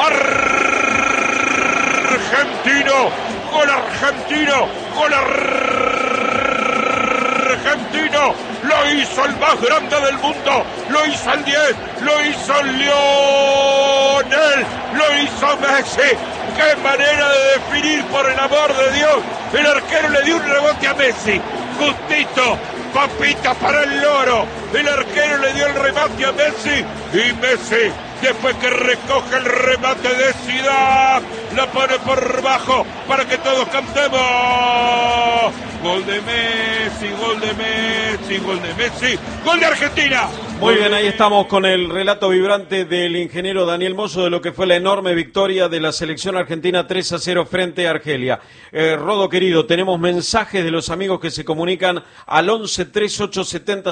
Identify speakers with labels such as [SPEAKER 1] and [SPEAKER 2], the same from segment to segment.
[SPEAKER 1] argentino, gol argentino, gol argentino, lo hizo el más grande del mundo, lo hizo el 10, lo hizo Lionel, lo hizo Messi. ¡Qué manera de definir, por el amor de Dios! El arquero le dio un rebote a Messi, justito, papita para el loro. El arquero le dio el remate a Messi y Messi, después que recoge el remate de Zidane, la pone por bajo para que todos cantemos. Gol de Messi, gol de Messi, gol de Messi, gol de Argentina.
[SPEAKER 2] Muy bien, ahí estamos con el relato vibrante del ingeniero Daniel Mozo de lo que fue la enorme victoria de la selección argentina 3-0 frente a Argelia. Rodo querido, tenemos mensajes de los amigos que se comunican al 11 3870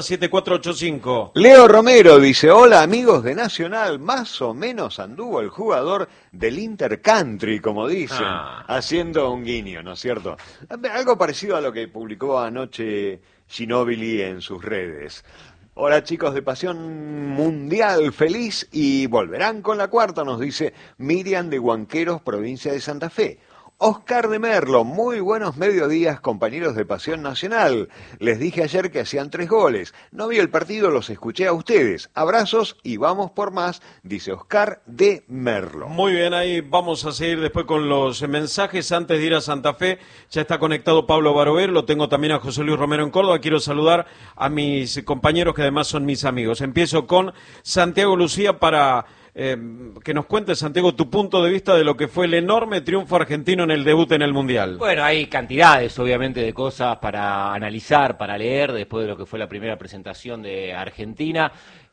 [SPEAKER 2] 7485.
[SPEAKER 3] Leo Romero dice: hola amigos de Nacional, más o menos anduvo el jugador del Intercountry, como dicen, haciendo un guiño, ¿no es cierto? Algo parecido a lo que publicó anoche Ginóbili en sus redes. Hola chicos de Pasión Mundial, feliz, y volverán con la cuarta, nos dice Miriam de Huanqueros, provincia de Santa Fe. Oscar de Merlo, muy buenos mediodías, compañeros de Pasión Nacional. Les dije ayer que hacían 3 goles. No vi el partido, los escuché a ustedes. Abrazos y vamos por más, dice Oscar de Merlo.
[SPEAKER 2] Muy bien, ahí vamos a seguir después con los mensajes. Antes de ir a Santa Fe, ya está conectado Pablo Barover, lo tengo también a José Luis Romero en Córdoba. Quiero saludar a mis compañeros que además son mis amigos. Empiezo con Santiago Lucía para que nos cuentes, Santiago, tu punto de vista de lo que fue el enorme triunfo argentino en el debut en el Mundial.
[SPEAKER 4] Bueno, hay cantidades, obviamente, de cosas para analizar, para leer, después de lo que fue la primera presentación de Argentina.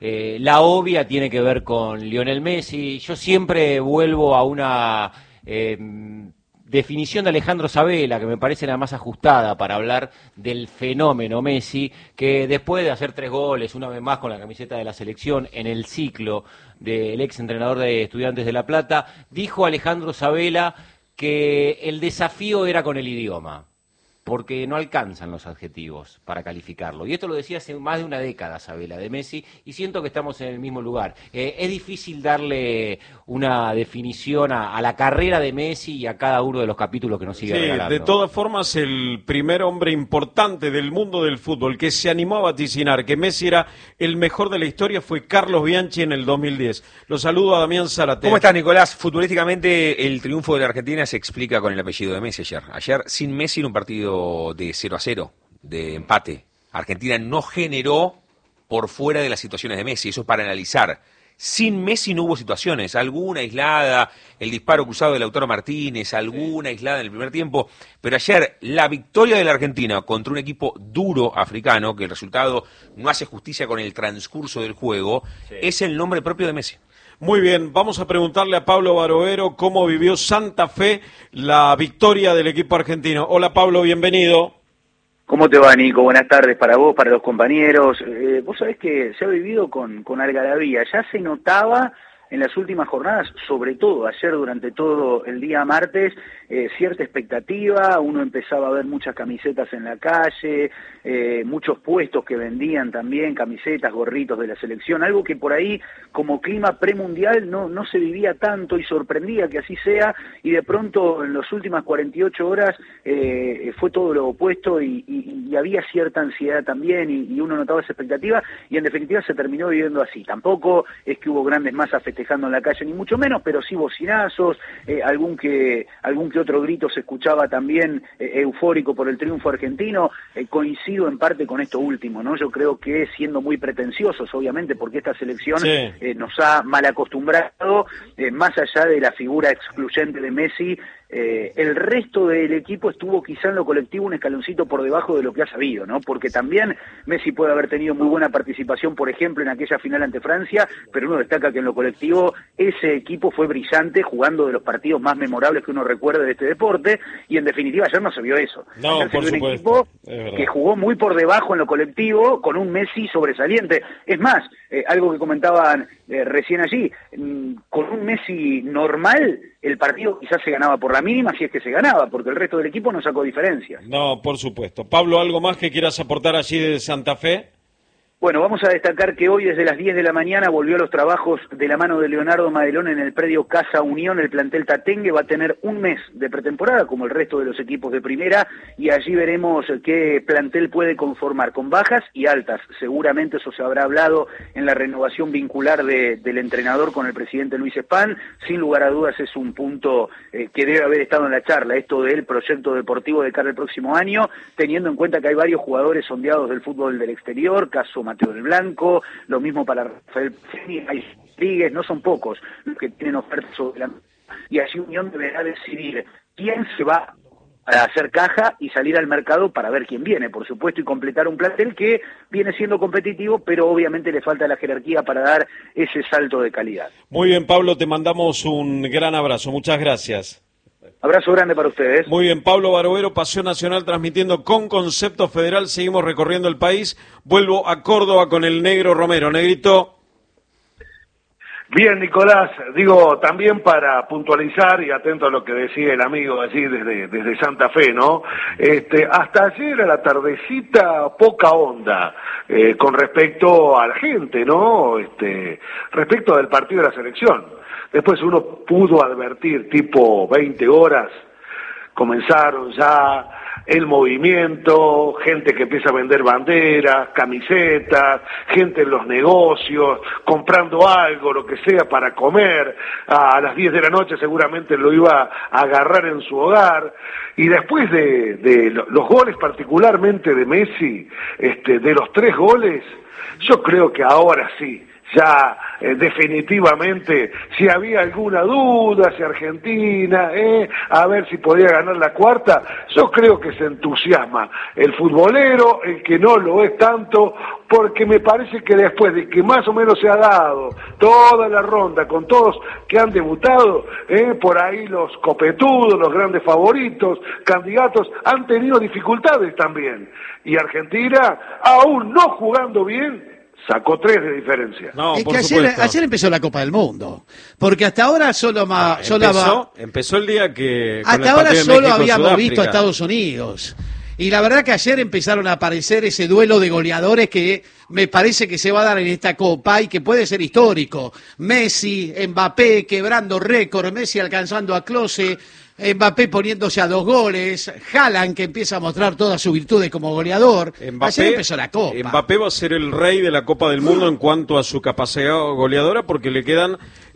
[SPEAKER 4] La obvia tiene que ver con Lionel Messi. Yo siempre vuelvo a una definición de Alejandro Sabella, que me parece la más ajustada para hablar del fenómeno Messi, que después de hacer 3 goles, una vez más con la camiseta de la selección, en el ciclo del ex entrenador de Estudiantes de La Plata, dijo Alejandro Sabella que el desafío era con el idioma, porque no alcanzan los adjetivos para calificarlo. Y esto lo decía hace más de una década Sabella de Messi, y siento que estamos en el mismo lugar. Es difícil darle una definición a la carrera de Messi y a cada uno de los capítulos que nos sigue regalando.
[SPEAKER 2] De todas formas, el primer hombre importante del mundo del fútbol que se animó a vaticinar que Messi era el mejor de la historia fue Carlos Bianchi en el 2010. Lo saludo a Damián Zárate.
[SPEAKER 5] ¿Cómo estás, Nicolás? Futbolísticamente, el triunfo de la Argentina se explica con el apellido de Messi ayer. Ayer, sin Messi, en un partido de 0-0, de empate. Argentina no generó por fuera de las situaciones de Messi, eso es para analizar. Sin Messi no hubo situaciones, alguna aislada, el disparo cruzado de Lautaro Martínez, alguna aislada en el primer tiempo, pero ayer la victoria de la Argentina contra un equipo duro africano, que el resultado no hace justicia con el transcurso del juego, es el nombre propio de Messi.
[SPEAKER 2] Muy bien, vamos a preguntarle a Pablo Barovero cómo vivió Santa Fe la victoria del equipo argentino. Hola Pablo, bienvenido.
[SPEAKER 6] ¿Cómo te va, Nico? Buenas tardes para vos, para los compañeros. Vos sabés que se ha vivido con algarabía. Ya se notaba en las últimas jornadas, sobre todo ayer durante todo el día martes, cierta expectativa. Uno empezaba a ver muchas camisetas en la calle, muchos puestos que vendían también camisetas, gorritos de la selección, algo que por ahí como clima premundial no se vivía tanto, y sorprendía que así sea, y de pronto en las últimas 48 horas fue todo lo opuesto, y había cierta ansiedad también, y uno notaba esa expectativa, y en definitiva se terminó viviendo así. Tampoco es que hubo grandes masas festejando en la calle, ni mucho menos, pero sí bocinazos, algún que otro grito se escuchaba también eufórico por el triunfo argentino. Coincido en parte con esto último, ¿no? Yo creo que siendo muy pretenciosos, obviamente, porque esta selección nos ha mal acostumbrado, más allá de la figura excluyente de Messi, el resto del equipo estuvo quizá en lo colectivo un escaloncito por debajo de lo que ha sabido, ¿no? Porque también Messi puede haber tenido muy buena participación, por ejemplo, en aquella final ante Francia, pero uno destaca que en lo colectivo ese equipo fue brillante, jugando de los partidos más memorables que uno recuerde de este deporte, y en definitiva ayer no se vio eso.
[SPEAKER 2] No,
[SPEAKER 6] ayer
[SPEAKER 2] por
[SPEAKER 6] se vio
[SPEAKER 2] supuesto,
[SPEAKER 6] un equipo que jugó muy por debajo en lo colectivo, con un Messi sobresaliente. Es más, algo que comentaban recién allí, con un Messi normal, el partido quizás se ganaba por la mínima, si es que se ganaba, porque el resto del equipo no sacó diferencias.
[SPEAKER 2] No, por supuesto. Pablo, ¿algo más que quieras aportar allí de Santa Fe?
[SPEAKER 6] Bueno, vamos a destacar que hoy desde las 10 de la mañana volvió a los trabajos de la mano de Leonardo Madelón en el predio Casa Unión. El plantel tatengue va a tener un mes de pretemporada como el resto de los equipos de primera y allí veremos qué plantel puede conformar con bajas y altas. Seguramente eso se habrá hablado en la renovación vincular del entrenador con el presidente Luis Spahn. Sin lugar a dudas es un punto que debe haber estado en la charla, esto del proyecto deportivo de cara al próximo año, teniendo en cuenta que hay varios jugadores sondeados del fútbol del exterior, caso Mateo del Blanco, lo mismo para Rafael Rodríguez, no son pocos los que tienen ofertas sobre la mesa, y allí Unión deberá decidir quién se va a hacer caja y salir al mercado para ver quién viene, por supuesto, y completar un plantel que viene siendo competitivo, pero obviamente le falta la jerarquía para dar ese salto de calidad.
[SPEAKER 2] Muy bien, Pablo, te mandamos un gran abrazo, muchas gracias.
[SPEAKER 6] Abrazo grande para ustedes.
[SPEAKER 2] Muy bien, Pablo Barovero, Pasión Nacional, transmitiendo con Concepto Federal. Seguimos recorriendo el país. Vuelvo a Córdoba con el Negro Romero. Negrito.
[SPEAKER 7] Bien, Nicolás, digo, también para puntualizar y atento a lo que decía el amigo allí desde Santa Fe, ¿no? Hasta ayer a la tardecita poca onda con respecto a la gente, ¿no? Respecto del partido de la selección. Después uno pudo advertir, tipo 20 horas, comenzaron ya el movimiento, gente que empieza a vender banderas, camisetas, gente en los negocios, comprando algo, lo que sea para comer, a las 10 de la noche seguramente lo iba a agarrar en su hogar, y después de los goles particularmente de Messi, de los 3 goles, yo creo que ahora sí, ya definitivamente, si había alguna duda, si Argentina, a ver si podía ganar la cuarta, yo creo que se entusiasma el futbolero, el que no lo es tanto, porque me parece que después de que más o menos se ha dado toda la ronda con todos que han debutado, por ahí los copetudos, los grandes favoritos, candidatos, han tenido dificultades también, y Argentina, aún no jugando bien, sacó 3 de diferencia.
[SPEAKER 8] No, es que ayer empezó la Copa del Mundo, porque hasta ahora
[SPEAKER 2] empezó el día que
[SPEAKER 8] hasta ahora solo habíamos visto a Estados Unidos. Y la verdad que ayer empezaron a aparecer ese duelo de goleadores que me parece que se va a dar en esta Copa y que puede ser histórico. Messi, Mbappé quebrando récord, Messi alcanzando a Klose, Mbappé poniéndose a 2 goles, Haaland que empieza a mostrar todas sus virtudes como goleador. Ayer empezó la Copa.
[SPEAKER 2] Mbappé va a ser el rey de la Copa del Mundo en cuanto a su capacidad goleadora, porque le quedan,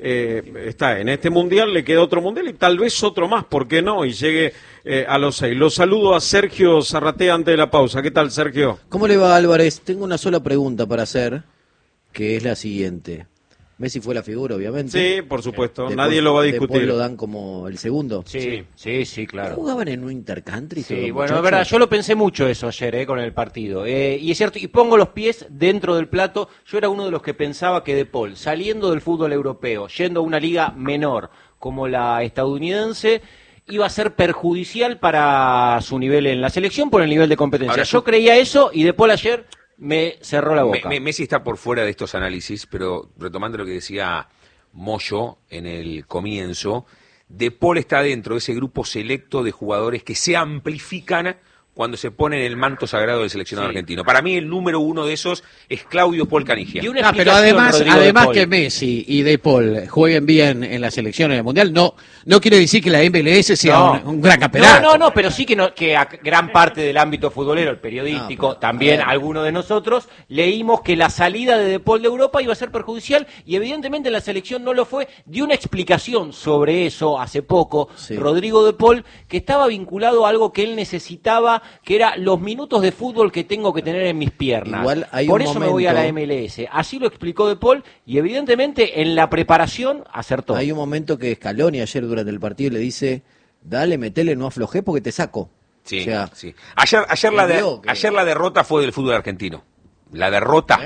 [SPEAKER 2] está en este Mundial, le queda otro Mundial y tal vez otro más, ¿por qué no? Y llegue a los 6. Los saludo a Sergio Zarratea antes de la pausa. ¿Qué tal, Sergio?
[SPEAKER 9] ¿Cómo le va, Álvarez? Tengo una sola pregunta para hacer, que es la siguiente. Messi fue la figura, obviamente.
[SPEAKER 2] Sí, por supuesto. Nadie lo va a discutir.
[SPEAKER 9] ¿Después lo dan como el segundo?
[SPEAKER 4] Sí, claro.
[SPEAKER 9] ¿Jugaban en un intercountry?
[SPEAKER 4] Sí, bueno, es verdad, yo lo pensé mucho eso ayer con el partido. Y es cierto, y pongo los pies dentro del plato. Yo era uno de los que pensaba que De Paul, saliendo del fútbol europeo, yendo a una liga menor como la estadounidense, iba a ser perjudicial para su nivel en la selección por el nivel de competencia. Ahora, yo creía eso y De Paul ayer me cerró la boca.
[SPEAKER 5] Messi está por fuera de estos análisis, pero retomando lo que decía Moyo en el comienzo, De Paul está dentro de ese grupo selecto de jugadores que se amplifican cuando se pone en el manto sagrado del seleccionado argentino. Para mí el número 1 de esos es Claudio Paul Canigia.
[SPEAKER 8] Pero además que Messi y De Paul jueguen bien en la selección en el Mundial, no quiere decir que la MLS sea un gran campeonato.
[SPEAKER 4] No, pero sí que a gran parte del ámbito futbolero, el periodístico, también algunos de nosotros, leímos que la salida de Paul de Europa iba a ser perjudicial y evidentemente la selección no lo fue. Dio una explicación sobre eso hace poco, Rodrigo De Paul, que estaba vinculado a algo que él necesitaba, que era los minutos de fútbol que tengo que tener en mis piernas.
[SPEAKER 9] Igual hay
[SPEAKER 4] Por eso me voy a la MLS. Así lo explicó De Paul y evidentemente en la preparación acertó.
[SPEAKER 9] Hay un momento que Scaloni ayer durante el partido le dice, dale, metele, no aflojé porque te saco.
[SPEAKER 5] Sí,
[SPEAKER 9] o sea,
[SPEAKER 5] sí. Ayer la derrota fue del fútbol argentino. La derrota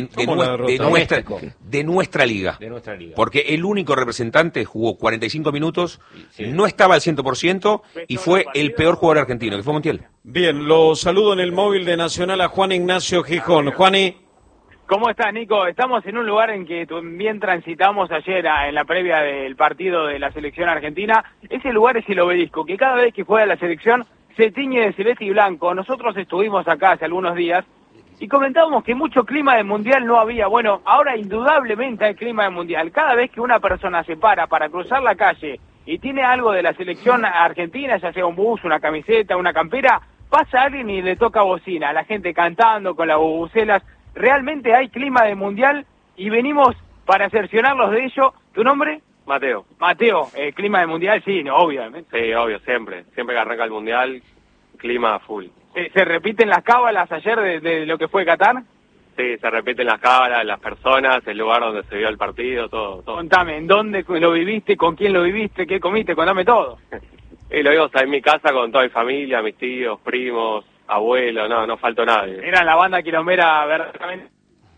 [SPEAKER 5] de nuestra liga. Porque el único representante jugó 45 minutos, no estaba al 100% y fue el peor jugador argentino, que fue Montiel.
[SPEAKER 2] Bien, lo saludo en el móvil de Nacional a Juan Ignacio Gijón. Juani.
[SPEAKER 10] ¿Cómo estás, Nico? Estamos en un lugar en que también transitamos ayer en la previa del partido de la selección argentina. Ese lugar es el Obelisco, que cada vez que juega la selección se tiñe de celeste y blanco. Nosotros estuvimos acá hace algunos días y comentábamos que mucho clima de mundial no había. Bueno, ahora indudablemente hay clima de mundial. Cada vez que una persona se para cruzar la calle y tiene algo de la selección argentina, ya sea un bus, una camiseta, una campera, pasa alguien y le toca bocina, la gente cantando con las bubucelas. Realmente hay clima de mundial y venimos para cerciorarlos de ello. ¿Tu nombre?
[SPEAKER 11] Mateo.
[SPEAKER 10] Mateo, clima de mundial, sí, no, obviamente.
[SPEAKER 11] Sí, obvio, siempre. Siempre que arranca el mundial, clima full.
[SPEAKER 10] ¿Se repiten las cábalas ayer de lo que fue Qatar?
[SPEAKER 11] Sí, se repiten las cábalas, las personas, el lugar donde se vio el partido, todo.
[SPEAKER 10] Contame, ¿en dónde lo viviste? ¿Con quién lo viviste? ¿Qué comiste? Contame todo.
[SPEAKER 11] Y lo vimos en mi casa con toda mi familia, mis tíos, primos, abuelos, no faltó nadie.
[SPEAKER 10] Era la banda quilombera verdaderamente.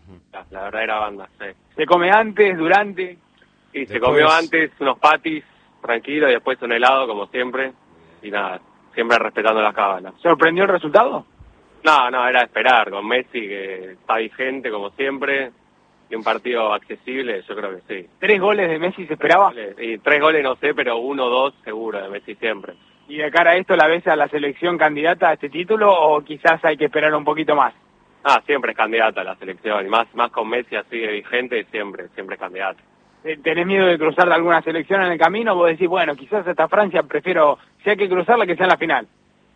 [SPEAKER 11] La verdadera banda, sí.
[SPEAKER 10] ¿Se come antes, durante?
[SPEAKER 11] Y se comió antes unos patis, tranquilo, y después un helado, como siempre. Y nada, siempre respetando las cábalas.
[SPEAKER 10] ¿Sorprendió el resultado?
[SPEAKER 11] No, era esperar. Con Messi, que está vigente, como siempre, y un partido accesible, yo creo que sí.
[SPEAKER 10] ¿3 goles de Messi se esperaba?
[SPEAKER 11] Y 3 goles no sé, pero 1 o 2 seguro de Messi siempre.
[SPEAKER 10] ¿Y de cara a esto la ves a la selección candidata a este título o quizás hay que esperar un poquito más?
[SPEAKER 11] Siempre es candidata a la selección, y más con Messi así de vigente, siempre es candidata.
[SPEAKER 10] ¿Tenés miedo de cruzar de alguna selección en el camino? Vos decís, bueno, quizás hasta Francia prefiero, si hay que cruzarla, que sea en la final.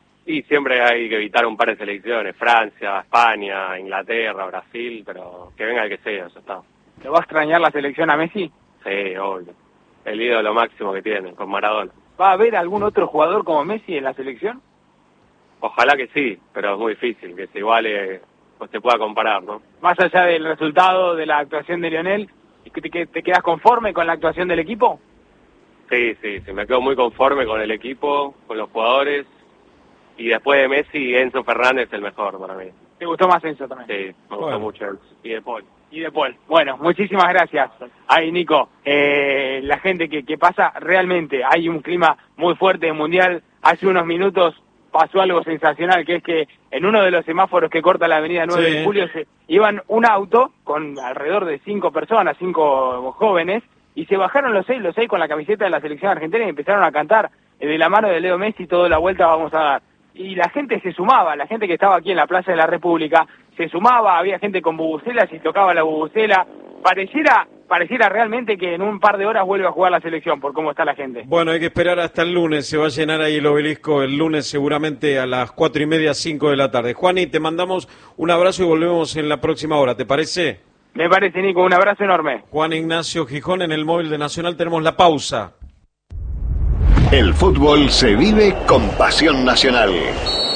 [SPEAKER 11] Y siempre hay que evitar un par de selecciones, Francia, España, Inglaterra, Brasil, pero que venga el que sea, ya está.
[SPEAKER 10] ¿Lo va a extrañar la selección a Messi?
[SPEAKER 11] Sí, obvio. El ídolo máximo que tiene, con Maradona.
[SPEAKER 10] ¿Va a haber algún otro jugador como Messi en la selección?
[SPEAKER 11] Ojalá que sí, pero es muy difícil que se iguale, pues se pueda comparar, ¿no?
[SPEAKER 10] Más allá del resultado de la actuación de Lionel, ¿te quedas conforme con la actuación del equipo?
[SPEAKER 11] Sí, me quedo muy conforme con el equipo, con los jugadores, y después de Messi, Enzo Fernández es el mejor para mí.
[SPEAKER 10] ¿Te gustó más Enzo también?
[SPEAKER 11] Sí, me gustó mucho Enzo. Y De Paul.
[SPEAKER 10] Bueno, muchísimas gracias. Ahí, Nico, la gente que pasa, realmente hay un clima muy fuerte de mundial. Hace unos minutos pasó algo sensacional, que es que en uno de los semáforos que corta la avenida 9 de Julio iban un auto con alrededor de 5 personas, 5 jóvenes, y se bajaron los seis con la camiseta de la selección argentina y empezaron a cantar de la mano de Leo Messi, toda la vuelta vamos a dar. Y la gente se sumaba, la gente que estaba aquí en la Plaza de la República se sumaba, había gente con bubucelas y tocaba la bubucela. Pareciera realmente que en un par de horas vuelve a jugar la selección por cómo está la gente.
[SPEAKER 2] Bueno, hay que esperar hasta el lunes, se va a llenar ahí el obelisco el lunes seguramente a las 4:30, 5 de la tarde. Juani, te mandamos un abrazo y volvemos en la próxima hora, ¿te parece?
[SPEAKER 10] Me parece, Nico, un abrazo enorme.
[SPEAKER 2] Juan Ignacio Gijón, en el móvil de Nacional tenemos la pausa.
[SPEAKER 3] El fútbol se vive con pasión nacional.